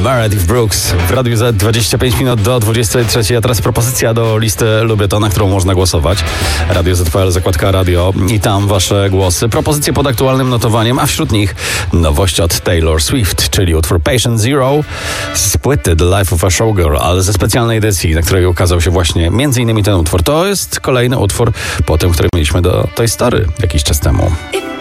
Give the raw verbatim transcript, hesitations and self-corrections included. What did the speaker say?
Meredith Brooks w Radiu Z, dwadzieścia pięć minut do dwudziestej trzeciej, a teraz propozycja do listy Lubię To, na którą można głosować. Radio Z kropka pe el, zakładka radio i tam wasze głosy. Propozycje pod aktualnym notowaniem, a wśród nich nowość od Taylor Swift, czyli utwór Patient Zero z płyty The Life of a Showgirl, ale ze specjalnej edycji, na której ukazał się właśnie między innymi ten utwór. To jest kolejny utwór po tym, który mieliśmy do Toy Story jakiś czas temu.